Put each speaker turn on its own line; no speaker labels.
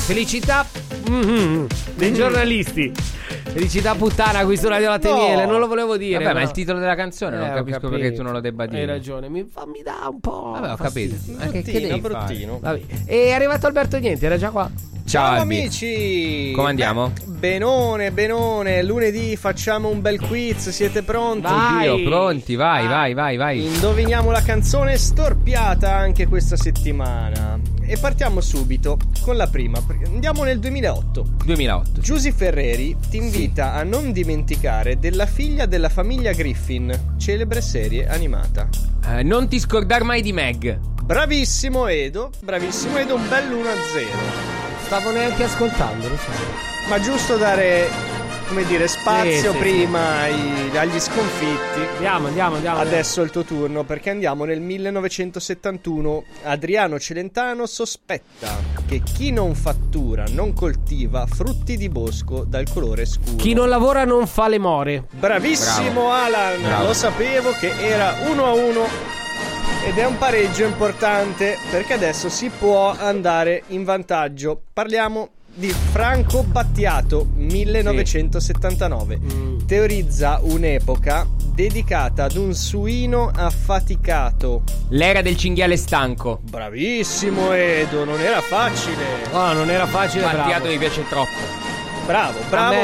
Felicità dei giornalisti. Felicità puttana qui su Radio Latte Miele. Non lo volevo dire.
Vabbè,
no.
ma è il titolo della canzone. Non capisco perché tu non lo debba dire.
Hai ragione. Mi dà un po'.
Vabbè, ho capito. Ma che devi
bruttino.
Vabbè. E è arrivato Alberto Niente, era già qua.
Ciao Albi.
amici.
Come andiamo?
Benone. Lunedì facciamo un bel quiz. Siete pronti?
Vai.
Oddio, pronti, vai.
Indoviniamo la canzone storpiata anche questa settimana. E partiamo subito con la prima. Andiamo nel 2008. Giusy Ferreri ti invita a non dimenticare della figlia della famiglia Griffin, celebre serie animata.
Non ti scordar mai di Meg.
Bravissimo Edo, un bel 1-0.
Stavo neanche ascoltando, lo sai.
Ma giusto dare, come dire, spazio
Sì.
prima agli sconfitti.
Andiamo.
Adesso è il tuo turno, perché andiamo nel 1971. Adriano Celentano sospetta che chi non fattura non coltiva frutti di bosco dal colore scuro.
Chi non lavora non fa le more.
Bravissimo Alan.
Bravo.
Lo sapevo che era 1-1. Ed è un pareggio importante, perché adesso si può andare in vantaggio. Parliamo di Franco Battiato, 1979. Teorizza un'epoca dedicata ad un suino affaticato.
L'era del cinghiale stanco.
Bravissimo Edo, non era facile.
Non era facile,
Battiato
bravo.
mi piace troppo.
Bravo.